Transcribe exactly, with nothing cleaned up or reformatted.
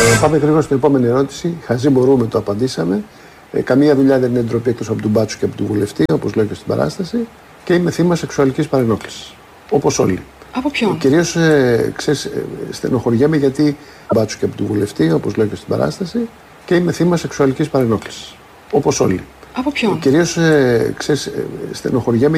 Πάμε γρήγορα στην επόμενη ερώτηση. Χαζί μπορούμε, το απαντήσαμε. Ε, καμία δουλειά δεν είναι ντροπή εκτός από του μπάτσου και από του βουλευτή, όπως λέω και στην παράσταση. Και είμαι θύμα σεξουαλικής παρενόχλησης. Όπως όλοι. Από ποιον? Κυρίως, ε, ξέρεις, ε, στενοχωριέμαι γιατί μπάτσου και από του βουλευτή, όπως λέω και στην παράσταση. Και είμαι θύμα σεξουαλικής παρενόχλησης. Όπως όλοι. Από ποιον? Κυρίως, ε, ξέρεις, ε, στενοχωριέμαι.